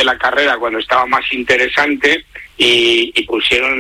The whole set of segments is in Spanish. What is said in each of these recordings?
de la carrera cuando estaba más interesante y pusieron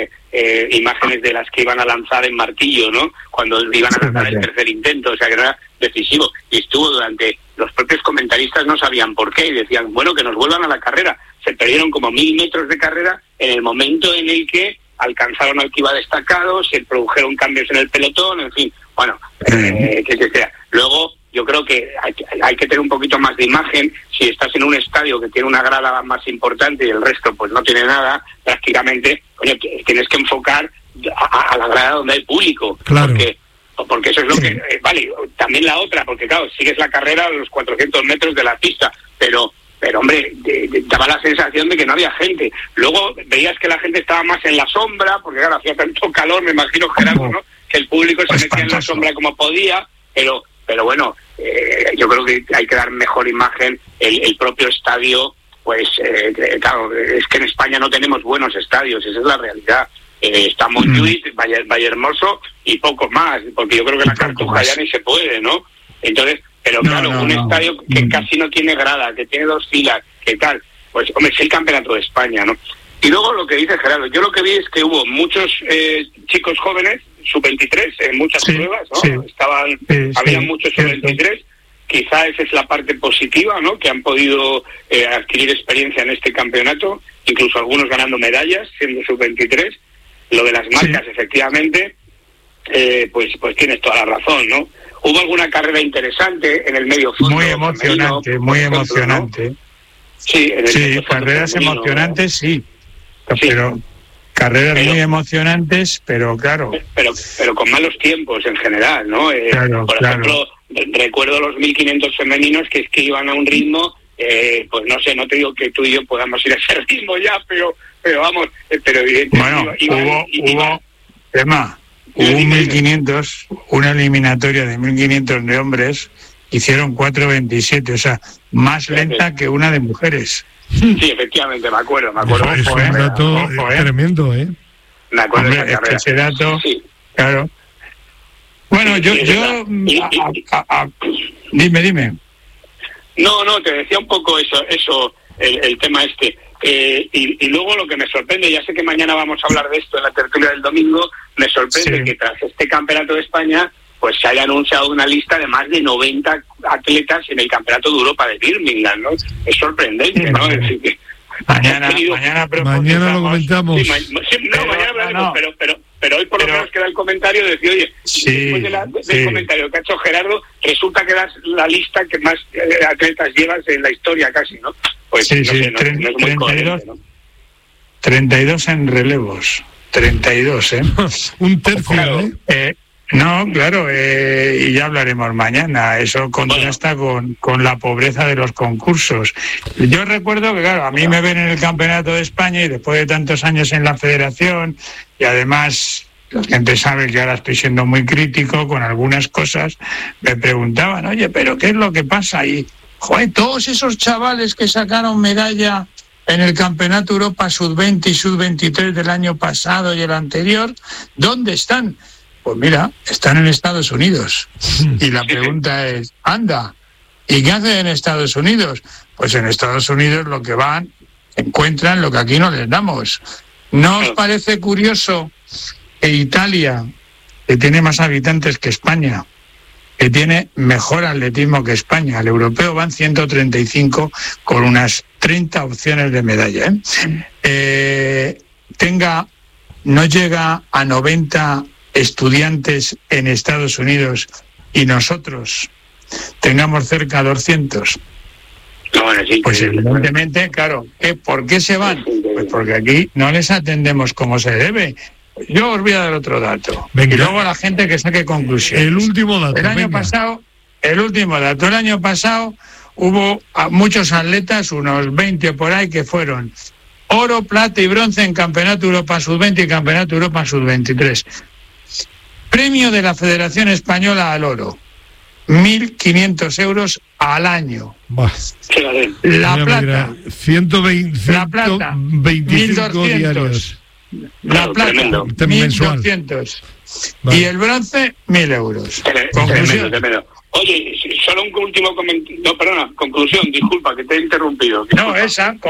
imágenes de las que iban a lanzar en martillo, ¿no? Cuando iban a lanzar el tercer intento, o sea que no era decisivo. Y estuvo durante... Los propios comentaristas no sabían por qué y decían, bueno, que nos vuelvan a la carrera. Se perdieron como 1000 metros de carrera en el momento en el que alcanzaron al que iba destacado, se produjeron cambios en el pelotón, en fin, bueno, que sea. Luego, yo creo que hay que tener un poquito más de imagen. Si estás en un estadio que tiene una grada más importante y el resto pues no tiene nada, prácticamente, coño, tienes que enfocar a la grada donde hay público. Claro. Porque eso es lo que... vale, también la otra, porque claro, sigues la carrera a los 400 metros de la pista, pero hombre, daba la sensación de que no había gente. Luego veías que la gente estaba más en la sombra, porque claro, hacía tanto calor, me imagino, Gerardo, ¿no? Que el público se metía en la sombra como podía, pero bueno, yo creo que hay que dar mejor imagen. El propio estadio, pues claro, es que en España no tenemos buenos estadios, esa es la realidad. Está Montjuïc, Vallehermoso y poco más, porque yo creo que la Cartuja ya ni se puede, ¿no? Entonces, pero claro, un estadio que casi no tiene grada, que tiene 2 filas, que tal, pues hombre, es el campeonato de España, ¿no? Y luego lo que dice Gerardo, yo lo que vi es que hubo muchos chicos jóvenes, sub-23, en muchas pruebas, ¿no? Había muchos sub-23, quizá esa es la parte positiva, ¿no? Que han podido adquirir experiencia en este campeonato, incluso algunos ganando medallas, siendo sub-23. Lo de las marcas, efectivamente, pues tienes toda la razón, ¿no? Hubo alguna carrera interesante en el medio fondo. Muy emocionante, femenino, muy emocionante. ¿No? Sí, carreras femenino, emocionantes, sí. Pero carreras muy emocionantes, pero claro. Pero con malos tiempos en general, ¿no? Por ejemplo, recuerdo los 1500 femeninos que iban a un ritmo, pues no sé, no te digo que tú y yo podamos ir a ese ritmo ya, pero vamos, pero evidentemente hubo un 1500, una eliminatoria de 1500 de hombres, hicieron 4:27, o sea, más lenta que una de mujeres. Sí, efectivamente, me acuerdo. Es un dato tremendo, ¿eh? Me acuerdo. Hombre, de esa carrera. ese dato, sí. Claro. Bueno, dime. No, te decía un poco eso, el tema este. Y luego lo que me sorprende, ya sé que mañana vamos a hablar de esto en la tertulia del domingo, me sorprende que tras este campeonato de España pues se haya anunciado una lista de más de 90 atletas en el campeoto de Europa de Birmingham, ¿no? Es sorprendente, ¿no? Es decir, que mañana lo comentamos. Mañana hablaremos, pero hoy por lo menos queda el comentario de decir, oye, después del comentario que ha hecho Gerardo, resulta que das la lista que más atletas llevas en la historia casi, ¿no? Pues no sé, no es muy coherente, ¿no? 32 en relevos, 32, ¿eh? Un tercio, claro. No, claro, y ya hablaremos mañana. Eso contrasta con la pobreza de los concursos. Yo recuerdo que, claro, a mí me ven en el Campeonato de España y después de tantos años en la Federación, y además la gente sabe que ahora estoy siendo muy crítico con algunas cosas, me preguntaban, oye, ¿pero qué es lo que pasa? Y, joder, todos esos chavales que sacaron medalla en el Campeonato Europa Sub-20 y Sub-23 del año pasado y el anterior, ¿dónde están? Pues mira, están en Estados Unidos. Y la pregunta es, anda, ¿y qué hacen en Estados Unidos? Pues en Estados Unidos lo que van, encuentran lo que aquí no les damos. ¿No os parece curioso que Italia, que tiene más habitantes que España, que tiene mejor atletismo que España, el europeo van 135 con unas 30 opciones de medalla, no llega a 90 estudiantes en Estados Unidos y nosotros tengamos cerca de 200? Pues evidentemente, claro, ¿por qué se van? Pues porque aquí no les atendemos como se debe. Yo os voy a dar otro dato. Venga. Y luego la gente que saque conclusiones. El último dato. El año pasado hubo muchos atletas, unos 20 por ahí, que fueron oro, plata y bronce en Campeonato Europa Sub-20 y Campeonato Europa Sub-23. Premio de la Federación Española al oro, 1.500 euros al año. La plata, 125 diarios. La plata, 1.200. Y el bronce, 1.000 euros. Tremendo. Oye, solo un último comentario. No, perdona, conclusión, disculpa que te he interrumpido. Disculpa. No, esa...